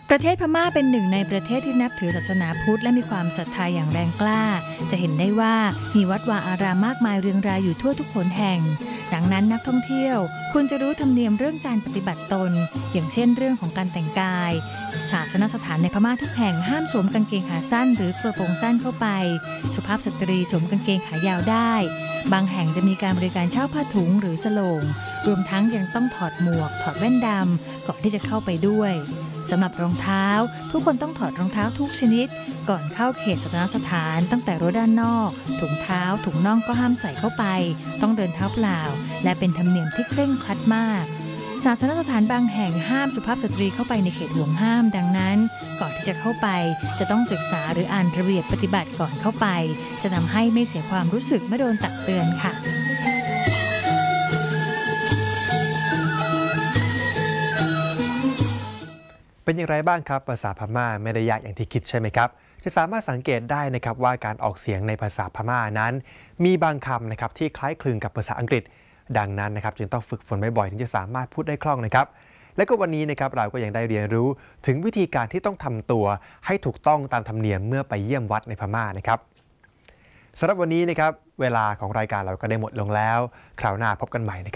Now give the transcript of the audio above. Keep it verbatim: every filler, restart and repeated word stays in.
ประเทศพม่าเป็นหนึ่งในประเทศที่นับถือศาสนาพุทธและมีความศรัทธาอย่างแรงกล้าจะเห็นได้ว่ามีวัดวาอารามมากมายเรียงรายอยู่ทั่วทุกหนแห่งดังนั้นนักท่องเที่ยวควรจะรู้ธรรมเนียมเรื่องการปฏิบัติตนอย่างเช่นเรื่องของการแต่งกายศาสนสถานในพม่าทุกแห่งห้ามสวมกางเกงขาสั้นหรือกระโปรงสั้นเข้าไปสุภาพสตรีสวมกางเกงขายาวได้บางแห่งจะมีการบริการเช่าผ้าถุงหรือสโลงรวมทั้งยังต้องถอดหมวกถอดแว่นดำก่อนที่จะเข้าไปด้วยสำหรับรองเท้าทุกคนต้องถอดรองเท้าทุกชนิดก่อนเข้าเขตศาสนสถานตั้งแต่รั้วด้านนอกถุงเท้าถุงน่องก็ห้ามใส่เข้าไปต้องเดินเท้าเปล่าและเป็นธรรมเนียมที่เคร่งครัดมากศาสนสถานบางแห่งห้ามสุภาพสตรีเข้าไปในเขตห่วงห้ามดังนั้นก่อนที่จะเข้าไปจะต้องศึกษาหรืออ่านระเบียบปฏิบัติก่อนเข้าไปจะทำให้ไม่เสียความรู้สึกเมื่อโดนตักเตือนค่ะเป็นอย่างไรบ้างครับภาษาพม่าไม่ได้ยากอย่างที่คิดใช่ไหมครับจะสามารถสังเกตได้นะครับว่าการออกเสียงในภาษาพม่านั้นมีบางคำนะครับที่คล้ายคลึงกับภาษาอังกฤษดังนั้นนะครับจึงต้องฝึกฝนบ่อยๆถึงจะสามารถพูดได้คล่องนะครับและก็วันนี้นะครับเราก็ยังได้เรียนรู้ถึงวิธีการที่ต้องทำตัวให้ถูกต้องตามธรรมเนียมเมื่อไปเยี่ยมวัดในพม่านะครับสำหรับวันนี้นะครับเวลาของรายการเราก็ได้หมดลงแล้วคราวหน้าพบกันใหม่